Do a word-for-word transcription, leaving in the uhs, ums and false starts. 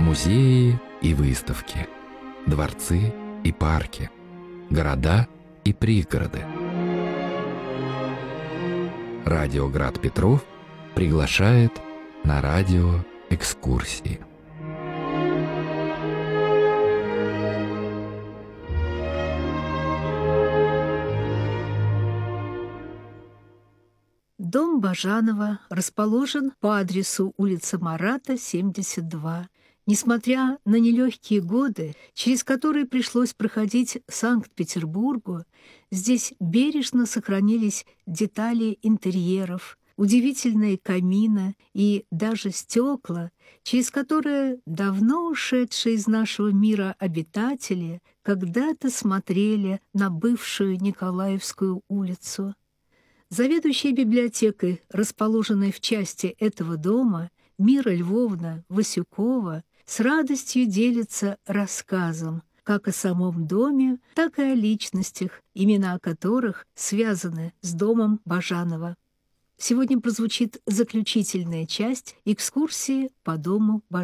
музеи и выставки, дворцы и парки, города и пригороды. Радио Град Петров приглашает на радиоэкскурсии. Дом Бажанова расположен по адресу улица Марата, семьдесят два. Несмотря на нелегкие годы, через которые пришлось проходить Санкт-Петербургу, здесь бережно сохранились детали интерьеров, удивительные камины и даже стекла, через которые давно ушедшие из нашего мира обитатели когда-то смотрели на бывшую Николаевскую улицу. Заведующая библиотекой, расположенной в части этого дома, Мира Львовна Васюкова, с радостью делится рассказом как о самом доме, так и о личностях, имена которых связаны с домом Бажанова. Сегодня прозвучит заключительная часть экскурсии по дому Бажанова.